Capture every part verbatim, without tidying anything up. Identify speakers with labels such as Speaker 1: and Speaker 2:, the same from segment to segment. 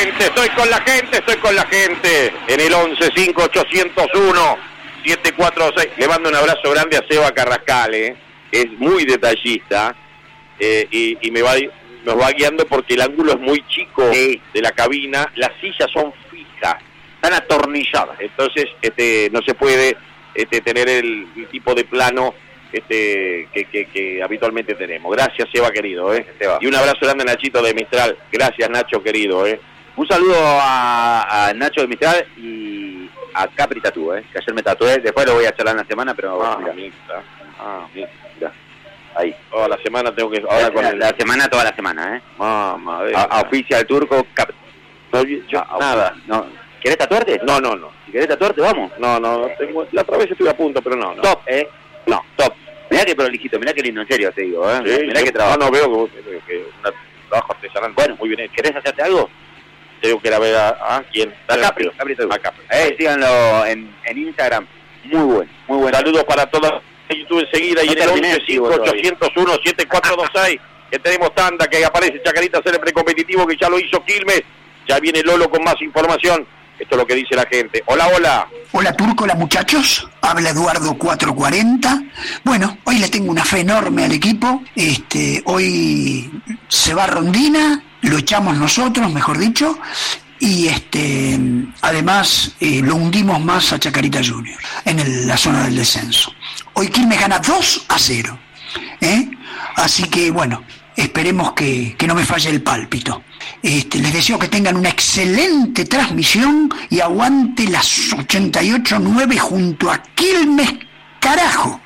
Speaker 1: gente, estoy con la gente, estoy con la gente. En el once cinco ocho cero uno siete cuatro seis. Le mando un abrazo grande a Seba Carrascal, ¿eh? Es muy detallista eh, y, y me va, nos va guiando porque el ángulo es muy chico sí. de la cabina. Las sillas son fijas, están atornilladas. Entonces este, no se puede este, tener el, el tipo de plano este que, que, que habitualmente tenemos. Gracias, Seba, querido, ¿eh? Seba. Y un abrazo grande a Nachito de Mistral. Gracias, Nacho, querido, ¿eh?
Speaker 2: Un saludo a, a Nacho de Mistral y a Capri Tatú, ¿eh? Que ayer me tatué. Después lo voy a charlar en la semana, pero...
Speaker 1: Ah,
Speaker 2: mira.
Speaker 1: mira.
Speaker 2: Ah, mira. mira. Ahí.
Speaker 1: Toda la semana tengo que... Ahora
Speaker 2: la,
Speaker 1: con
Speaker 2: la,
Speaker 1: el...
Speaker 2: la semana, toda la semana, ¿eh?
Speaker 1: Mamá,
Speaker 2: a, a Oficial Turco, Capri.
Speaker 1: No, yo,
Speaker 2: ah,
Speaker 1: nada.
Speaker 2: No. ¿Querés tatuarte?
Speaker 1: No, no, no.
Speaker 2: Si querés tatuarte, vamos.
Speaker 1: No, no, tengo... La otra vez estuve a punto, pero no, no.
Speaker 2: Top, ¿eh? No, top. Mirá que prolijito, mirá que lindo, en serio te digo, ¿eh?
Speaker 1: Sí,
Speaker 2: mirá
Speaker 1: yo,
Speaker 2: que trabajo.
Speaker 1: No, no veo que, que un trabajo artesanal.
Speaker 2: Bueno,
Speaker 1: muy bien hecho.
Speaker 2: ¿Querés hacerte algo?
Speaker 1: Tengo que ir a ver a, a quién.
Speaker 2: A Capri, Capri Tatú.
Speaker 1: A Capri.
Speaker 2: Eh, síganlo en, en Instagram. Muy bueno, muy bueno.
Speaker 1: Saludos para todos en YouTube enseguida no y en el once cinco ocho cero uno siete cuatro dos seis que tenemos tanda, que aparece Chacarita, ser el precompetitivo que ya lo hizo Quilmes. Ya viene Lolo con más información. Esto es lo que dice la gente. Hola, hola.
Speaker 3: Hola, Turco, hola, muchachos. Habla Eduardo cuatrocientos cuarenta. Bueno, hoy le tengo una fe enorme al equipo. Este, hoy se va Rondina, lo echamos nosotros, mejor dicho, y este, además eh, lo hundimos más a Chacarita Junior en el, la zona del descenso. Hoy Quilmes gana dos a cero. ¿eh? Así que, bueno, esperemos que, que no me falle el pálpito. Este, les deseo que tengan una excelente transmisión y aguante las ochenta y ocho nueve junto a Quilmes, carajo.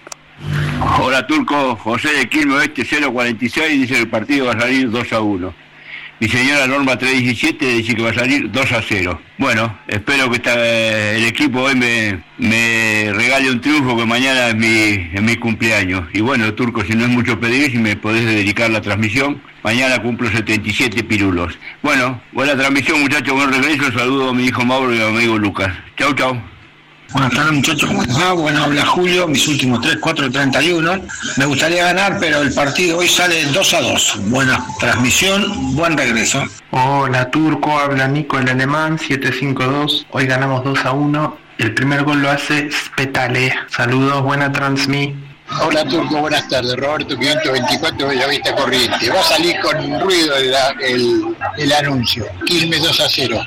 Speaker 4: Hola, Turco, José de Quilmes Oeste cero cuarenta y seis, dice que el partido va a salir dos a uno. Mi señora Norma trescientos diecisiete dice que va a salir dos a cero. Bueno, espero que esta, el equipo hoy me, me regale un triunfo, que mañana es mi, es mi cumpleaños. Y bueno, Turco, si no es mucho pedir, si me podés dedicar la transmisión, mañana cumplo setenta y siete pirulos. Bueno, buena transmisión, muchachos, buen regreso. Saludo a mi hijo Mauro y a mi amigo Lucas. Chau, chau.
Speaker 5: Buenas tardes, muchachos, ¿cómo están? Bueno, habla Julio, mis últimos tres, cuatro, treinta y uno. Me gustaría ganar, pero el partido hoy sale dos a dos. Buena transmisión, buen regreso.
Speaker 6: Hola, Turco, habla Nico el alemán, siete cinco dos. Hoy ganamos dos a uno. El primer gol lo hace Spetale. Saludos, buena transmi.
Speaker 7: Hola, Turco, buenas tardes. Roberto quinientos veinticuatro, Bellavista Corriente. Va a salir con ruido el, el, el anuncio. Quilmes dos a cero.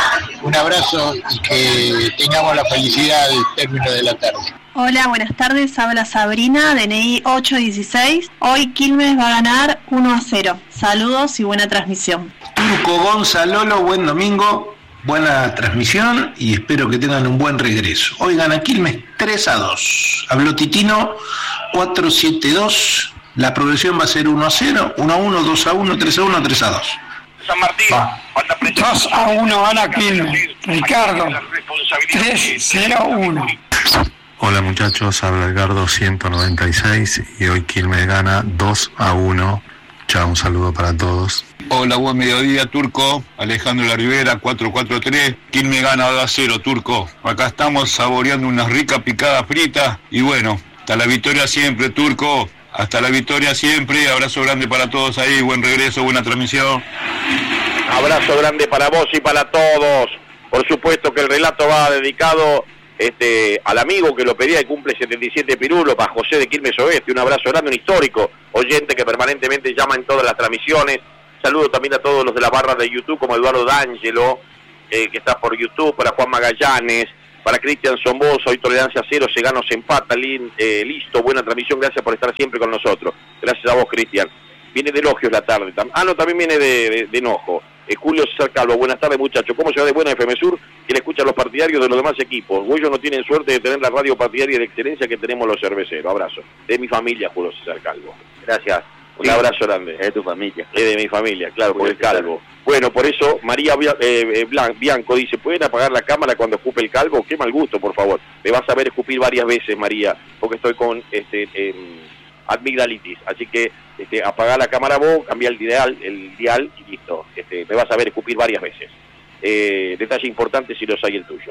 Speaker 7: Un abrazo y que tengamos la felicidad del término de la tarde.
Speaker 8: Hola, buenas tardes. Habla Sabrina, D N I ocho dieciséis. Hoy Quilmes va a ganar uno a cero. Saludos y buena transmisión.
Speaker 9: Turco, Gonzalolo, buen domingo. Buena transmisión y espero que tengan un buen regreso. Hoy gana Quilmes tres a dos. Habló Titino cuatro siete dos. La progresión va a ser uno a cero, uno a uno, dos a uno, tres a uno, tres a dos.
Speaker 1: San Martín,
Speaker 10: dos a uno gana Quilmes. Ricardo, tres cero uno.
Speaker 11: Hola, muchachos, habla Edgardo ciento noventa y seis y hoy Quilmes gana dos a uno. Chao, un saludo para todos.
Speaker 12: Hola, buen mediodía, Turco. Alejandro La Rivera, cuatro cuatro tres. Quilmes gana dos a cero, Turco. Acá estamos saboreando una rica picada frita. Y bueno, hasta la victoria siempre, Turco. Hasta la victoria siempre. Abrazo grande para todos ahí. Buen regreso, buena transmisión.
Speaker 1: Abrazo grande para vos y para todos. Por supuesto que el relato va dedicado este, al amigo que lo pedía y cumple setenta y siete pirulos, para José de Quilmes Oeste. Un abrazo grande, un histórico oyente que permanentemente llama en todas las transmisiones. Saludo también a todos los de la barra de YouTube, como Eduardo D'Angelo, eh, que está por YouTube, para Juan Magallanes, para Cristian Somboso, hoy Tolerancia Cero, se gana o se empata, lin, eh, listo, buena transmisión, gracias por estar siempre con nosotros. Gracias a vos, Cristian. Viene de elogios la tarde. Ah, no, también viene de, de, de enojo. Eh, Julio César Calvo, buenas tardes, muchachos. ¿Cómo se va de buena F M Sur? Que le escuchan los partidarios de los demás equipos. Ellos no tienen suerte de tener la radio partidaria de excelencia que tenemos los cerveceros. Abrazo. De mi familia, Julio César Calvo.
Speaker 2: Gracias.
Speaker 1: Un sí, abrazo grande.
Speaker 2: Es de tu familia.
Speaker 1: Es de mi familia, claro, por el calvo. Bueno, por eso María eh, Bianco dice, ¿pueden apagar la cámara cuando escupe el calvo? Qué mal gusto, por favor. Me vas a ver escupir varias veces, María, porque estoy con este eh, amigdalitis. Así que este, apagar la cámara vos, cambiar el dial, el dial y listo. Este, me vas a ver escupir varias veces. Eh, detalle importante si los hay el tuyo.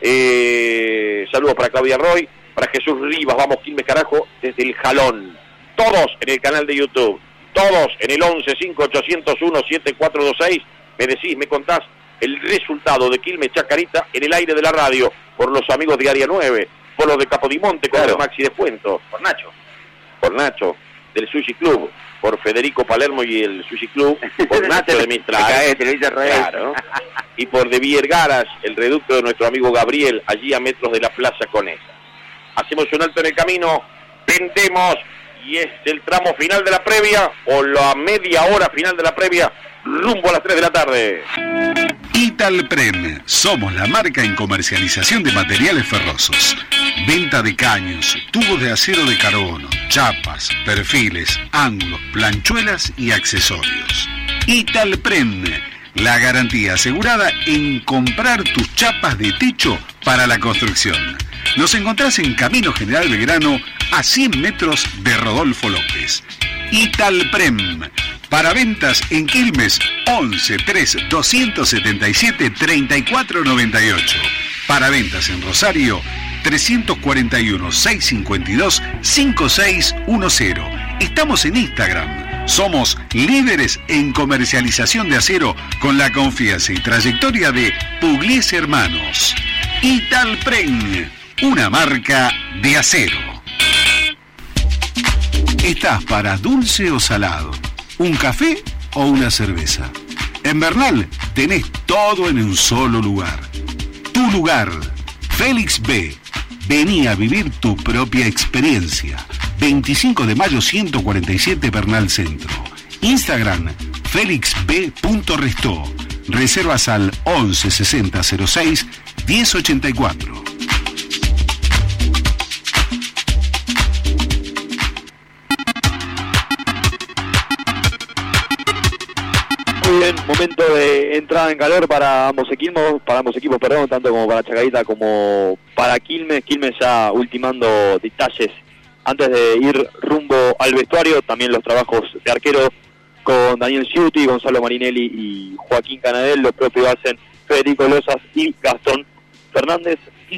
Speaker 1: Eh, saludos para Claudia Roy, para Jesús Rivas, vamos Quilmes carajo, desde el Jalón. Todos en el canal de YouTube, todos en el once cinco ocho cero uno siete cuatro dos seis. Me decís, me contás el resultado de Quilmes Chacarita en el aire de la radio, por los amigos de Área nueve, por los de Capodimonte con
Speaker 2: Claro.
Speaker 1: el Maxi Descuento,
Speaker 2: Por Nacho.
Speaker 1: por Nacho del Sushi Club, por Federico Palermo y el Sushi Club, por Nacho de Mistral,
Speaker 2: Te caíste, lo hice al revés.
Speaker 1: claro, y por De Viergaras, el reducto de nuestro amigo Gabriel, allí a metros de la Plaza Conesa. Hacemos un alto en el camino, vendemos, y es el tramo final de la previa, o la media hora final de la previa, rumbo a las tres de la tarde.
Speaker 13: Italprem, somos la marca en comercialización de materiales ferrosos. Venta de caños, tubos de acero de carbono, chapas, perfiles, ángulos, planchuelas y accesorios. Italprem, la garantía asegurada en comprar tus chapas de techo para la construcción. Nos encontrás en Camino General Belgrano, a cien metros de Rodolfo López. Italprem, para ventas en Quilmes, once tres doscientos setenta y siete treinta y cuatro noventa y ocho. Para ventas en Rosario, trescientos cuarenta y uno seiscientos cincuenta y dos cincuenta y seis diez. Estamos en Instagram. Somos líderes en comercialización de acero con la confianza y trayectoria de Pugliese Hermanos. Italprem, una marca de acero. ¿Estás para dulce o salado? ¿Un café o una cerveza? En Bernal tenés todo en un solo lugar. Tu lugar, Félix B. Vení a vivir tu propia experiencia. veinticinco de mayo ciento cuarenta y siete Bernal Centro. Instagram, felix b punto restó. Reservas al once sesenta cero seis diez ochenta y cuatro.
Speaker 14: Muy bien, momento de entrada en calor para ambos equipos, para ambos equipos, perdón, tanto como para Chacarita como para Quilmes. Quilmes ya ultimando detalles antes de ir rumbo al vestuario, también los trabajos de arquero con Daniel Ciuti, Gonzalo Marinelli y Joaquín Canadel, los propios hacen Federico Lozas y Gastón Fernández.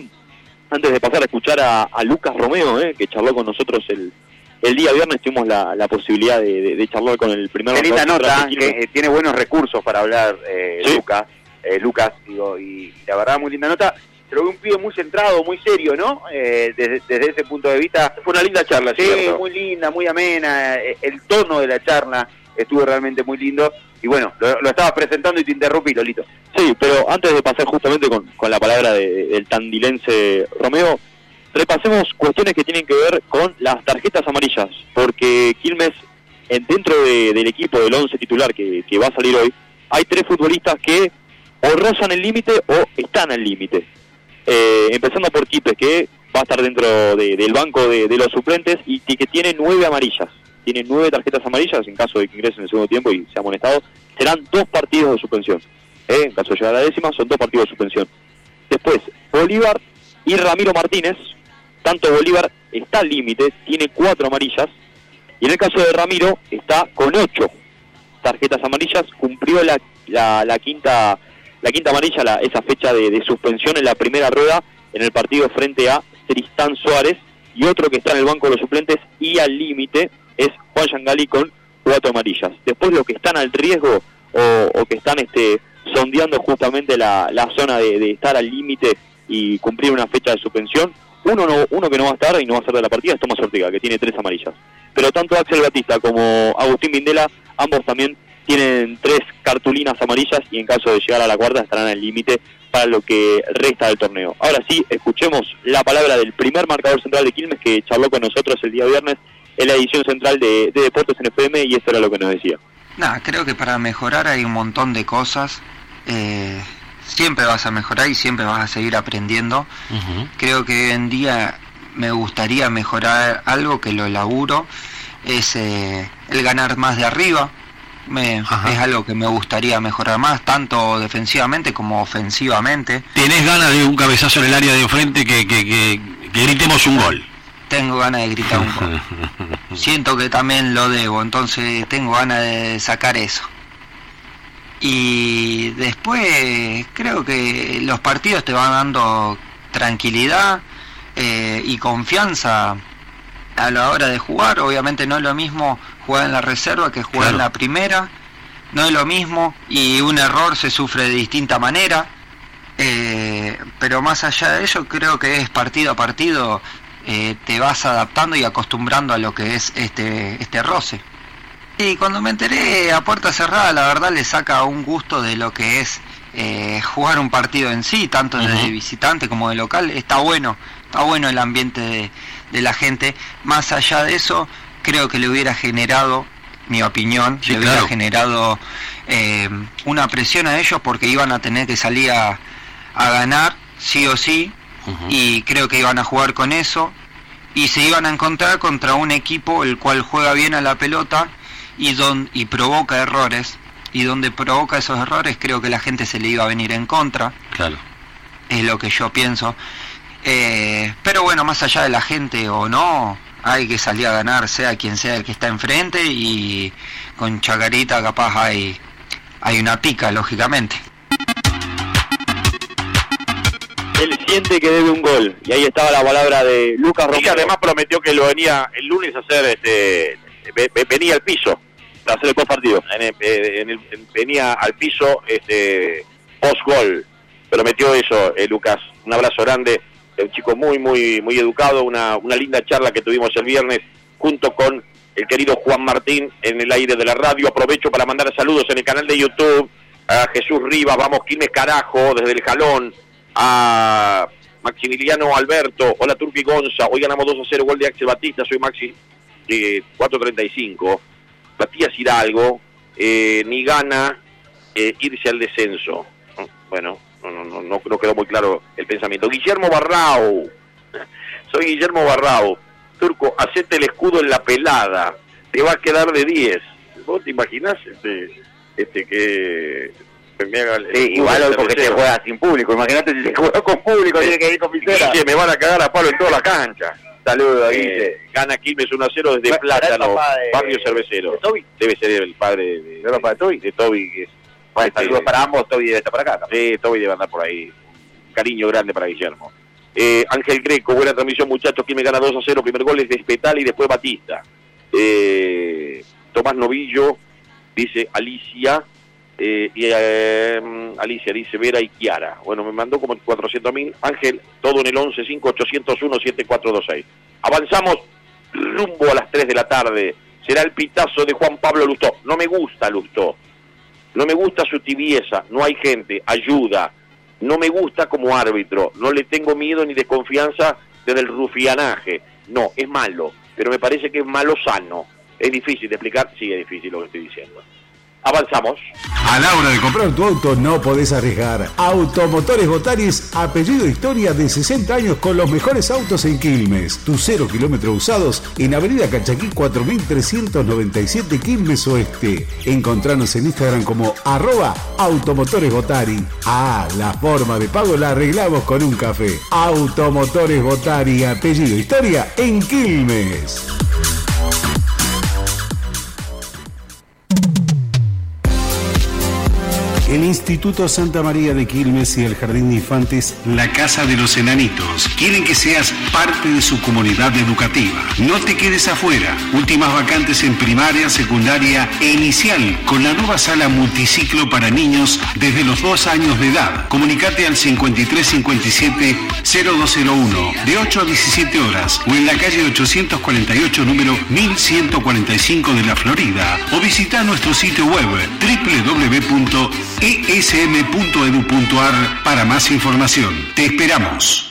Speaker 14: Antes de pasar a escuchar a, a Lucas Romeo, eh, que charló con nosotros el, el día viernes, tuvimos la, la posibilidad de, de, de charlar con el primer...
Speaker 2: Qué linda nota,
Speaker 14: de
Speaker 2: que eh, tiene buenos recursos para hablar eh,
Speaker 14: ¿Sí?
Speaker 2: Lucas, eh, Lucas, digo, y la verdad muy linda nota. Pero un pibe muy centrado, muy serio, ¿no? Eh, desde, desde ese punto de vista.
Speaker 1: Fue una linda charla,
Speaker 2: Sí,
Speaker 1: ¿cierto?
Speaker 2: muy linda, muy amena, eh, el tono de la charla estuvo realmente muy lindo. Y bueno, lo, lo estabas presentando y te interrumpí, Lolito.
Speaker 14: Sí, pero antes de pasar justamente con, con la palabra de, del tandilense Romeo, repasemos cuestiones que tienen que ver con las tarjetas amarillas, porque Quilmes, en, dentro de, del equipo del once titular que, que va a salir hoy, hay tres futbolistas que o rozan el límite o están al límite. Eh, empezando por Quipes, que va a estar dentro de, del banco de, de los suplentes y que tiene nueve amarillas. Tiene nueve tarjetas amarillas, en caso de que ingrese en el segundo tiempo y sea amonestado, serán dos partidos de suspensión. ¿Eh? En caso de llegar a la décima, son dos partidos de suspensión. Después, Bolívar y Ramiro Martínez. Tanto Bolívar está al límite, tiene cuatro amarillas, y en el caso de Ramiro está con ocho tarjetas amarillas, cumplió la, la, la quinta la quinta amarilla, la, esa fecha de, de suspensión en la primera rueda en el partido frente a Tristán Suárez, y otro que está en el banco de los suplentes y al límite es Juan Yangali con cuatro amarillas. Después los que están al riesgo o, o que están este sondeando justamente la, la zona de, de estar al límite y cumplir una fecha de suspensión, uno no, uno que no va a estar y no va a ser de la partida es Tomás Ortega, que tiene tres amarillas. Pero tanto Axel Batista como Agustín Vindela, ambos también tienen tres cartulinas amarillas y en caso de llegar a la cuarta estarán al límite para lo que resta del torneo. Ahora sí, escuchemos la palabra del primer marcador central de Quilmes que charló con nosotros el día viernes en la edición central de, de Deportes en F M, y eso era lo que nos decía.
Speaker 15: Nah, creo que para mejorar hay un montón de cosas. Eh, siempre vas a mejorar y siempre vas a seguir aprendiendo. Uh-huh. Creo que hoy en día me gustaría mejorar algo que lo laburo, es eh, el ganar más de arriba. Me, es algo que me gustaría mejorar más, tanto defensivamente como ofensivamente.
Speaker 9: ¿Tenés ganas de un cabezazo en el área de enfrente que, que, que, que gritemos un gol?
Speaker 15: Tengo ganas de gritar un gol. Siento que también lo debo, entonces tengo ganas de sacar eso. Y después creo que los partidos te van dando tranquilidad eh, y confianza a la hora de jugar. Obviamente no es lo mismo jugar en la reserva que jugar claro. en la primera. no es lo mismo y un error se sufre de distinta manera, eh, pero más allá de ello creo que es partido a partido, eh, te vas adaptando y acostumbrando a lo que es este, este roce. Y cuando me enteré a puerta cerrada, la verdad le saca un gusto de lo que es eh, jugar un partido en sí, tanto uh-huh. de visitante como de local. Está bueno, está bueno el ambiente de, de la gente. Más allá de eso, creo que le hubiera generado, mi opinión, sí, le hubiera claro. generado eh, una presión a ellos porque iban a tener que salir a, a ganar, sí o sí, uh-huh. y creo que iban a jugar con eso, y se iban a encontrar contra un equipo el cual juega bien a la pelota, y don, y provoca errores, y donde provoca esos errores creo que la gente se le iba a venir en contra.
Speaker 16: Claro.
Speaker 15: Es lo que yo pienso. Eh, pero bueno, más allá de la gente o no, hay que salir a ganar, sea quien sea el que está enfrente, y con Chacarita capaz hay, hay una pica, lógicamente.
Speaker 14: Él siente que debe un gol, y ahí estaba la palabra de Lucas Romero.
Speaker 1: Y además prometió que lo venía el lunes a hacer, este, venía al piso.
Speaker 14: Para hacer el post partido.
Speaker 1: En el, en el, venía al piso este post gol. Prometió eso, eh, Lucas. Un abrazo grande. Un chico muy, muy, muy educado. Una, una linda charla que tuvimos el viernes junto con el querido Juan Martín en el aire de la radio. Aprovecho para mandar saludos en el canal de YouTube a Jesús Rivas, vamos Quilmes carajo, desde el Jalón, a Maximiliano Alberto, hola Turpi Gonza, hoy ganamos dos a cero, gol de Axel Batista, soy Maxi, eh, cuatro treinta y cinco. Matías Hidalgo, eh, ni gana eh, irse al descenso. Bueno, no, no, no, no, no quedó muy claro el pensamiento. Guillermo Barrao, soy Guillermo Barrao. Turco, hacete el escudo en la pelada, te va a quedar de diez. ¿Vos te imaginás este, este que me haga el
Speaker 2: sí, igual porque se juega sin público? Imagínate si se juega con público, tiene que ir con visera.
Speaker 1: Sí, me van a cagar a palo en toda la cancha.
Speaker 2: Saludos,
Speaker 1: eh,
Speaker 2: Guille.
Speaker 1: Gana Quilmes uno a cero desde bueno, Plátano, de, barrio cervecero.
Speaker 2: ¿De Toby?
Speaker 1: Debe ser el padre de, de,
Speaker 2: de, de Toby.
Speaker 1: De Toby que es,
Speaker 2: bueno, este, saludos para ambos, Toby debe estar por acá.
Speaker 1: Sí, eh, Toby debe andar por ahí. Un cariño grande para Guillermo. Eh, Ángel Greco, buena transmisión muchachos, Quilmes gana dos a cero, primer gol es de Espetal y después Batista. Eh, Tomás Novillo, dice Alicia, eh, y, eh, Alicia dice Vera y Kiara. Bueno, me mandó como cuatrocientos mil. Ángel, todo en el once cinco ochocientos uno siete cuatro dos seis. Avanzamos rumbo a las tres de la tarde. Será el pitazo de Juan Pablo Lustó. No me gusta Lustó. No me gusta su tibieza. No hay gente. Ayuda. No me gusta como árbitro. No le tengo miedo ni desconfianza desde el rufianaje. No, es malo. Pero me parece que es malo sano. ¿Es difícil de explicar? Sí, es difícil lo que estoy diciendo. Avanzamos.
Speaker 13: A la hora de comprar tu auto no podés arriesgar. Automotores Botaris, apellido historia de sesenta años con los mejores autos en Quilmes. Tus cero kilómetros usados en Avenida Cachaquí cuatro mil trescientos noventa y siete Quilmes Oeste. Encontranos en Instagram como arroba Automotores Botari. Ah, la forma de pago la arreglamos con un café. Automotores Botari, apellido historia en Quilmes. El Instituto Santa María de Quilmes y el Jardín de Infantes, la Casa de los Enanitos, quieren que seas parte de su comunidad educativa. No te quedes afuera. Últimas vacantes en primaria, secundaria e inicial, con la nueva sala multiciclo para niños desde los dos años de edad. Comunicate al cincuenta y tres cincuenta y siete cero dos cero uno de ocho a diecisiete horas o en la calle ochocientos cuarenta y ocho número mil ciento cuarenta y cinco de la Florida, o visita nuestro sitio web doble u doble u doble u punto e s m punto e d u punto a r para más información. Te esperamos.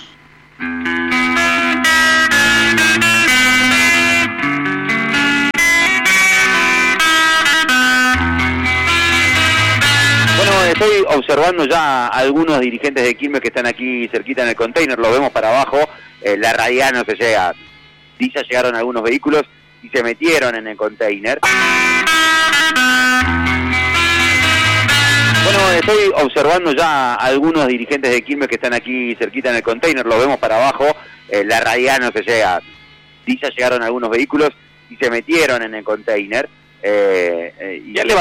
Speaker 2: Bueno, estoy observando ya a algunos dirigentes de Quilmes que están aquí cerquita en el container, lo vemos para abajo, eh, la radial no se llega, ya llegaron algunos vehículos y se metieron en el container. Bueno, estoy observando ya a algunos dirigentes de Quilmes que están aquí cerquita en el container, lo vemos para abajo, eh, la radial no se llega, ya llegaron algunos vehículos y se metieron en el container. Eh, eh, y ya le